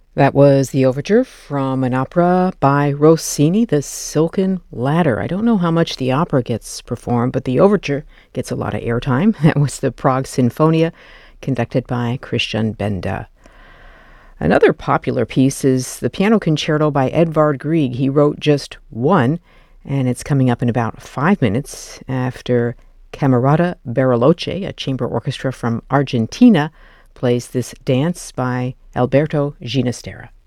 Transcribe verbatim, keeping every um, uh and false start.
That was the overture from an opera by Rossini, The Silken Ladder. I don't know how much the opera gets performed, but the overture gets a lot of airtime. That was the Prague Sinfonia, conducted by Christian Benda. Another popular piece is the piano concerto by Edvard Grieg. He wrote just one, and it's coming up in about five minutes after Camerata Bariloche, a chamber orchestra from Argentina, plays this dance by Alberto Ginastera.